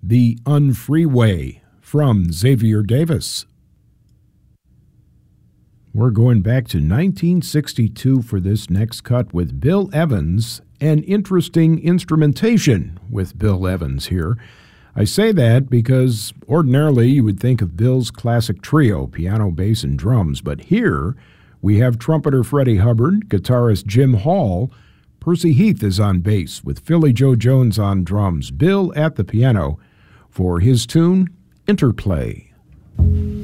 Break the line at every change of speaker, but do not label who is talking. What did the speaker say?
The Unfreeway from Xavier Davis. We're going back to 1962 for this next cut with Bill Evans, and interesting instrumentation with Bill Evans here. I say that because ordinarily you would think of Bill's classic trio, piano, bass, and drums, but here we have trumpeter Freddie Hubbard, guitarist Jim Hall, Percy Heath is on bass with Philly Joe Jones on drums, Bill at the piano for his tune, Interplay.